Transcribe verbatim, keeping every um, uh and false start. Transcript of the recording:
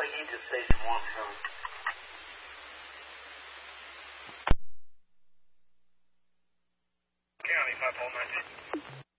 like he just station one coming. County, five four nine two.